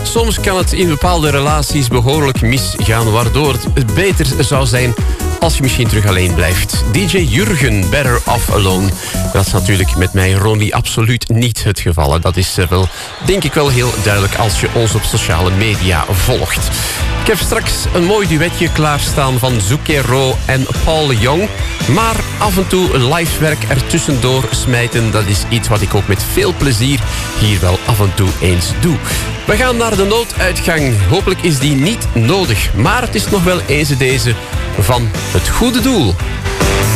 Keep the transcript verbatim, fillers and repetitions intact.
soms kan het in bepaalde relaties behoorlijk misgaan, waardoor het beter zou zijn als je misschien terug alleen blijft. D J Jurgen, Better Off Alone. Dat is natuurlijk met mij, Ronnie, absoluut niet het geval. Dat is wel, denk ik wel heel duidelijk als je ons op sociale media volgt. Ik heb straks een mooi duetje klaarstaan van Zucchero en Paul Young. Maar af en toe live werk ertussendoor smijten, dat is iets wat ik ook met veel plezier hier wel af en toe eens doe. We gaan naar de nooduitgang. Hopelijk is die niet nodig, maar het is nog wel eens deze van het goede doel.